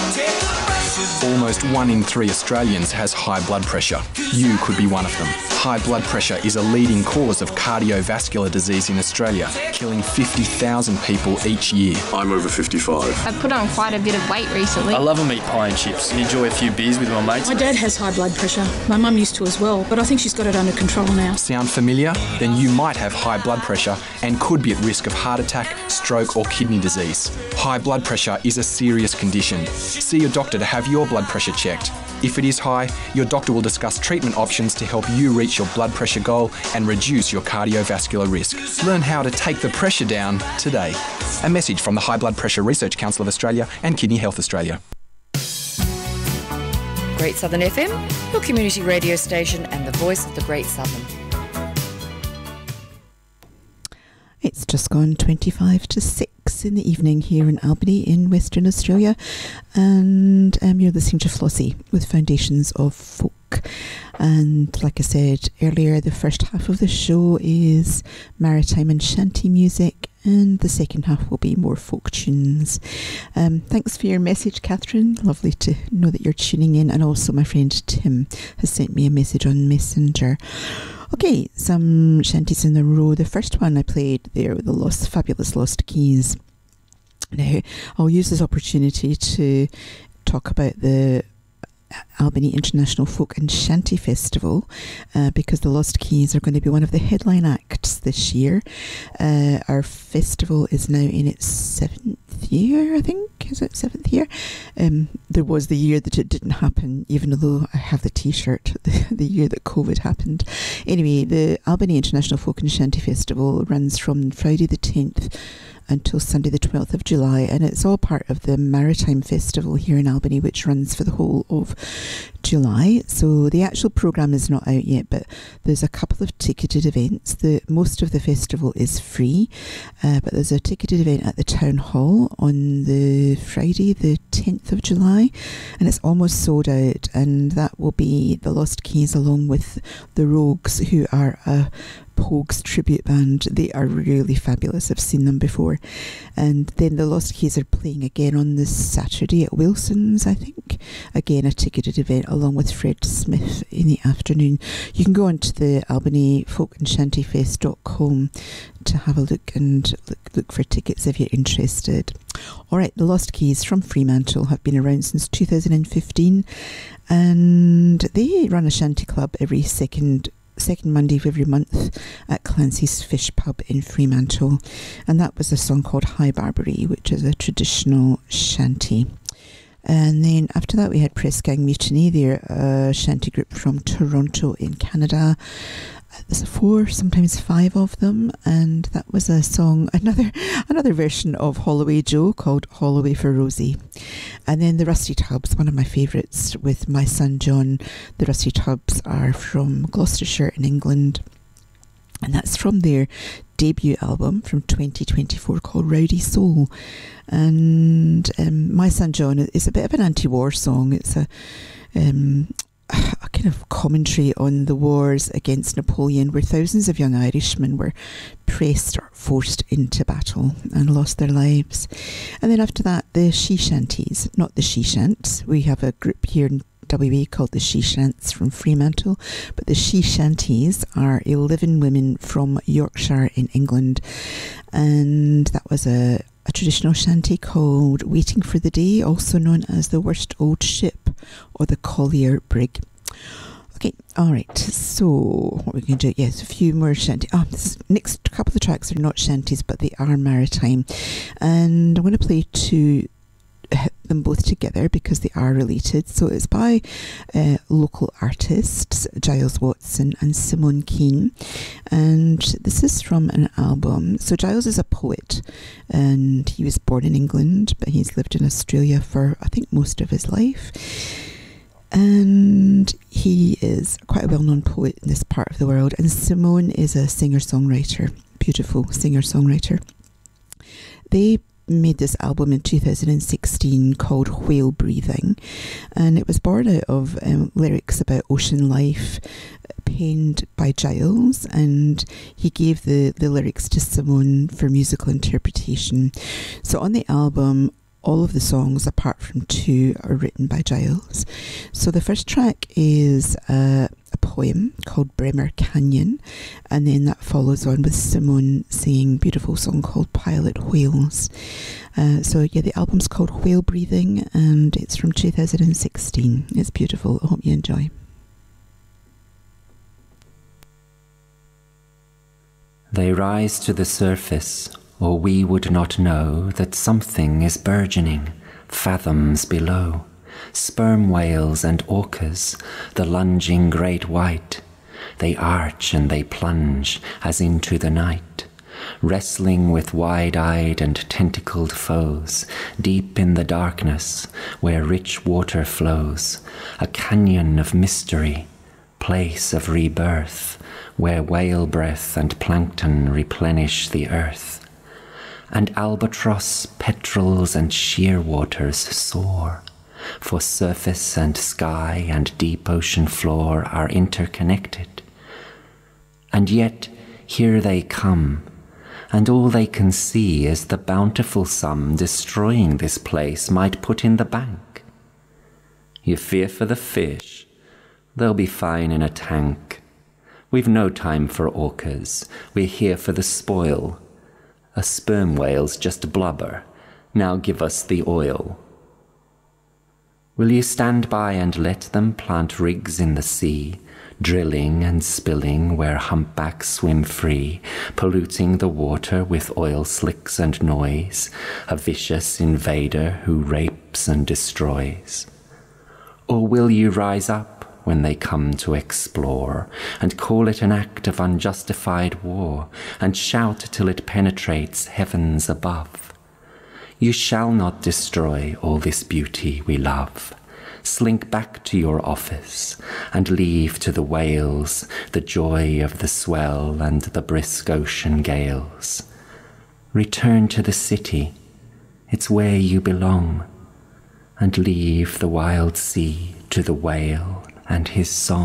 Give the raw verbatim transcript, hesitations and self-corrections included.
Almost one in three Australians has high blood pressure. You could be one of them. High blood pressure is a leading cause of cardiovascular disease in Australia, killing fifty thousand people each year. I'm over fifty-five. I've put on quite a bit of weight recently. I love a meat pie and chips and enjoy a few beers with my mates. My dad has high blood pressure. My mum used to as well, but I think she's got it under control now. Sound familiar? Then you might have high blood pressure and could be at risk of heart attack, stroke or kidney disease. High blood pressure is a serious condition. See your doctor to have your blood pressure checked. If it is high, your doctor will discuss treatment options to help you reach your blood pressure goal and reduce your cardiovascular risk. Learn how to take the pressure down today. A message from the High Blood Pressure Research Council of Australia and Kidney Health Australia. Great Southern F M, your community radio station and the voice of the Great Southern. It's just gone twenty-five to six in the evening here in Albany in Western Australia, and um, you're listening to Flossie with Foundations of Folk. And like I said earlier, the first half of the show is maritime and shanty music, and the second half will be more folk tunes. Um, thanks for your message, Catherine. Lovely to know that you're tuning in. And also my friend Tim has sent me a message on Messenger. Okay, some shanties in a row. The first one I played there, the Lost, Fabulous Lost Keys. Now, I'll use this opportunity to talk about the Albany International Folk and Shanty Festival, uh, because the Lost Keys are going to be one of the headline acts this year. Uh, our festival is now in its seventh year, I think. Is it seventh year? Um, there was the year that it didn't happen, even though I have the t-shirt, the, the year that COVID happened. Anyway, the Albany International Folk and Shanty Festival runs from Friday the tenth until Sunday the twelfth of July, and it's all part of the Maritime Festival here in Albany, which runs for the whole of July. So the actual programme is not out yet, but there's a couple of ticketed events. The most of the festival is free, uh, but there's a ticketed event at the Town Hall on the Friday the tenth of July, and it's almost sold out, and that will be the Lost Keys along with the Rogues, who are a Pogues tribute band. They are really fabulous. I've seen them before. And then the Lost Keys are playing again on this Saturday at Wilson's, I think. Again, a ticketed event along with Fred Smith in the afternoon. You can go onto the Albany Folk and Shanty Fest dot com to have a look and look, look for tickets if you're interested. Alright, the Lost Keys from Fremantle have been around since two thousand fifteen, and they run a shanty club every second second Monday of every month at Clancy's Fish Pub in Fremantle, and that was a song called High Barbary, which is a traditional shanty. And then after that we had Press Gang Mutiny. They're a shanty group from Toronto in Canada. There's four, sometimes five of them, and that was a song, another another version of Holloway Joe called Holloway for Rosie. And then the Rusty Tubs, one of my favourites, with my son John. The Rusty Tubs are from Gloucestershire in England, and that's from their debut album from twenty twenty-four called Rowdy Soul. And um, My Son John is a bit of an anti-war song. It's a um, a kind of commentary on the wars against Napoleon, where thousands of young Irishmen were pressed or forced into battle and lost their lives. And then after that, the She Shanties, not the She Shants. We have a group here in W A called the She Shants from Fremantle, but the She Shanties are eleven women from Yorkshire in England, and that was a a traditional shanty called Waiting for the Day, also known as The Worst Old Ship or The Collier Brig. Okay, alright, so what we're going to do, yes, a few more shanty. Oh, this next couple of tracks are not shanties, but they are maritime. And I'm going to play two, them both together because they are related. So it's by uh, local artists Giles Watson and Simone Keane, and this is from an album. So Giles is a poet, and he was born in England, but he's lived in Australia for I think most of his life, and he is quite a well-known poet in this part of the world. And Simone is a singer-songwriter, beautiful singer-songwriter. They made this album in two thousand sixteen called Whale Breathing, and it was born out of um, lyrics about ocean life penned by Giles, and he gave the, the lyrics to Simone for musical interpretation. So on the album, all of the songs, apart from two, are written by Giles. So the first track is uh, a poem called Bremer Canyon, and then that follows on with Simone singing a beautiful song called Pilot Whales. Uh, so yeah, the album's called Whale Breathing, and it's from two thousand sixteen. It's beautiful. I hope you enjoy. They rise to the surface, or we would not know that something is burgeoning fathoms below. Sperm whales and orcas, the lunging great white, they arch and they plunge as into the night, wrestling with wide-eyed and tentacled foes, deep in the darkness where rich water flows, a canyon of mystery, place of rebirth, where whale breath and plankton replenish the earth. And albatross, petrels and shearwaters soar, for surface and sky and deep ocean floor are interconnected. And yet here they come, and all they can see is the bountiful sum destroying this place might put in the bank. You fear for the fish? They'll be fine in a tank. We've no time for orcas, we're here for the spoil. A sperm whale's just blubber, now give us the oil. Will you stand by and let them plant rigs in the sea, drilling and spilling where humpbacks swim free, polluting the water with oil slicks and noise, a vicious invader who rapes and destroys? Or will you rise up when they come to explore, and call it an act of unjustified war, and shout till it penetrates heavens above? You shall not destroy all this beauty we love. Slink back to your office, and leave to the whales the joy of the swell and the brisk ocean gales. Return to the city, it's where you belong, and leave the wild sea to the whale and his song.